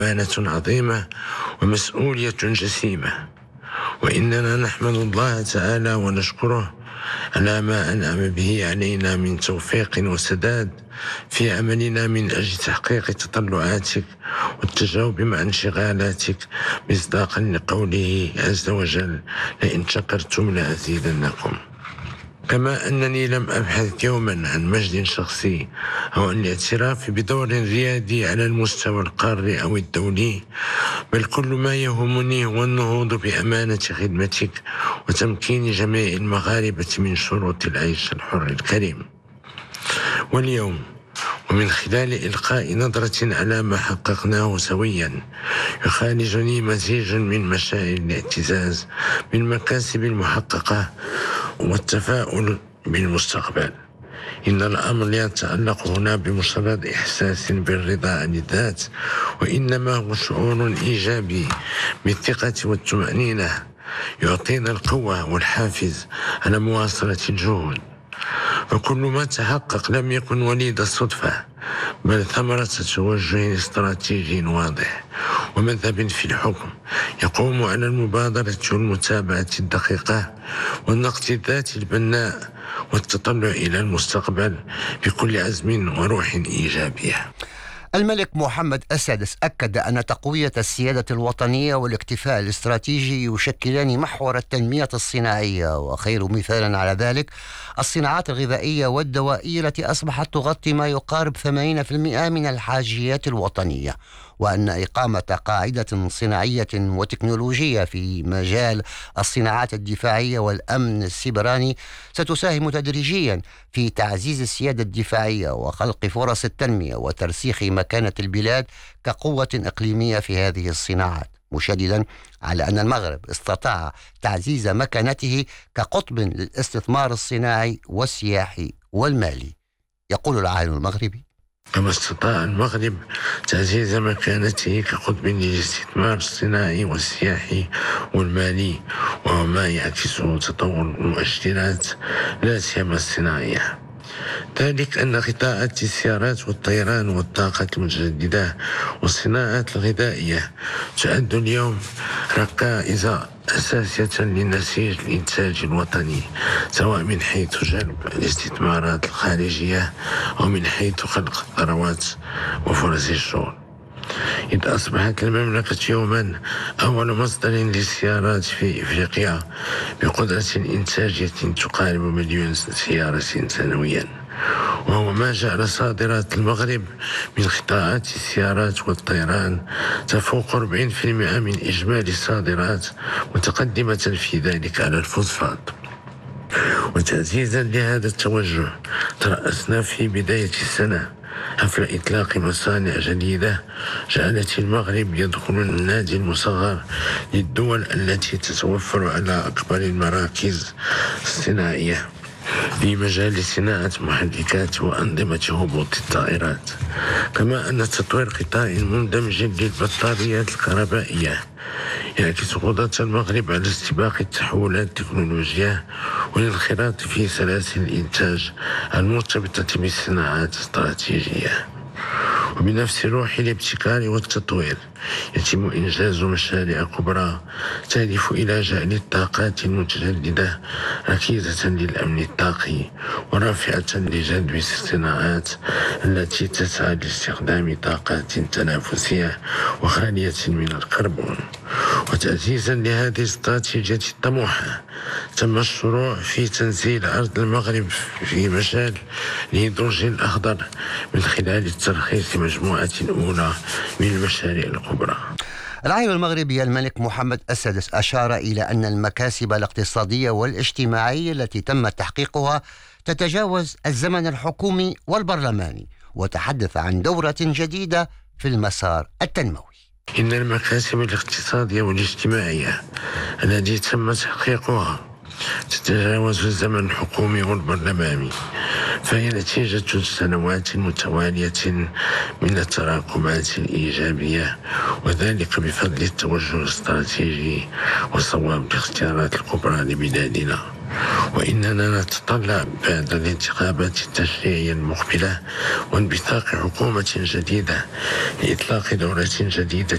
أمانة عظيمة ومسؤولية جسيمة، وإننا نحمد الله تعالى ونشكره على ما أنعم به علينا من توفيق وسداد في عملنا من أجل تحقيق تطلعاتك والتجاوب مع انشغالاتك، مصداقا لقوله عز وجل: لئن شكرتم لأزيدنكم. كما أنني لم أبحث يوما عن مجد شخصي أو عن الاعتراف بدور ريادي على المستوى القاري أو الدولي، بل كل ما يهمني هو النهوض بأمانة خدمتك وتمكين جميع المغاربة من شروط العيش الحر الكريم. واليوم ومن خلال إلقاء نظرة على ما حققناه سويا، يخالجني مزيج من مشاعر الاعتزاز بالمكاسب المحققة والتفاؤل بالمستقبل. إن الأمر لا يتعلق هنا بمجرد إحساس بالرضا عن الذات، وإنما هو شعور إيجابي بالثقة والطمأنينة يعطينا القوة والحافز على مواصلة الجهود. فكل ما تحقق لم يكن وليد الصدفة، بل ثمرة توجه استراتيجي واضح ومذهب في الحكم يقوم على المبادرة والمتابعة الدقيقة والنقد الذاتي البناء والتطلع إلى المستقبل بكل عزم وروح إيجابية. الملك محمد السادس أكد أن تقوية السيادة الوطنية والاكتفاء الاستراتيجي يشكلان محور التنمية الصناعية، وخير مثال على ذلك الصناعات الغذائية والدوائية التي أصبحت تغطي ما يقارب 80% من الحاجيات الوطنية، وأن إقامة قاعدة صناعية وتكنولوجية في مجال الصناعات الدفاعية والأمن السيبراني ستساهم تدريجيا في تعزيز السيادة الدفاعية وخلق فرص التنمية وترسيخ مكانة البلاد كقوة إقليمية في هذه الصناعات، مشددا على أن المغرب استطاع تعزيز مكانته كقطب للاستثمار الصناعي والسياحي والمالي. يقول العالم المغربي: كما استطاع المغرب تعزيز مكانته كقطب للاستثمار الصناعي والسياحي والمالي، وهو ما يعكسه تطور المؤشرات لا سيما الصناعية. ذلك أن قطاعات السيارات والطيران والطاقة المتجددة والصناعات الغذائية تعد اليوم ركائز أساسية لنسيج الإنتاج الوطني، سواء من حيث جلب الاستثمارات الخارجية أو من حيث خلق الثروات وفرص الشغل. إذ أصبحت المملكة يوما أول مصدر للسيارات في إفريقيا بقدرة إنتاجية تقارب 1,000,000 سيارة سنويا، وهو ما جعل صادرات المغرب من قطاعات السيارات والطيران تفوق 40% من إجمالي الصادرات، متقدمة في ذلك على الفوسفات. وتعزيزا لهذا التوجه ترأسنا في بداية السنة حفل إطلاق مصانع جديدة جعلت المغرب يدخل النادي المصغر للدول التي تتوفر على أكبر المراكز الصناعية في مجال صناعة محركات وأنظمة هبوط الطائرات، كما أن تطوير قطاع مندمج للبطاريات الكهربائية يعكس قدرة المغرب على استباق التحولات التكنولوجية والانخراط في سلاسل الإنتاج المرتبطة بالصناعات الاستراتيجية. وبنفس روح الابتكار والتطوير يتم إنجاز مشاريع كبرى تهدف إلى جعل الطاقات المتجددة ركيزة للأمن الطاقي ورافعة لجذب الصناعات التي تسعى لاستخدام طاقات تنافسية وخالية من الكربون. وتعزيزا لهذه الاستراتيجية الطموحة تم الشروع في تنزيل أرض المغرب في مجال الهيدروجين الأخضر من خلال الترخيص مجموعة أولى من المشاريع الكبرى. العالم المغربي الملك محمد السادس أشار إلى أن المكاسب الاقتصادية والاجتماعية التي تم تحقيقها تتجاوز الزمن الحكومي والبرلماني، وتحدث عن دورة جديدة في المسار التنموي. إن المكاسب الاقتصادية والاجتماعية التي تم تحقيقها تتجاوز الزمن الحكومي والبرلماني، فهي نتيجة سنوات متوالية من التراكمات الإيجابية، وذلك بفضل التوجه الاستراتيجي وصواب الاختيارات الكبرى لبلادنا. وإننا نتطلع بعد الانتخابات التشريعية المقبلة وانبثاق حكومة جديدة لإطلاق دورة جديدة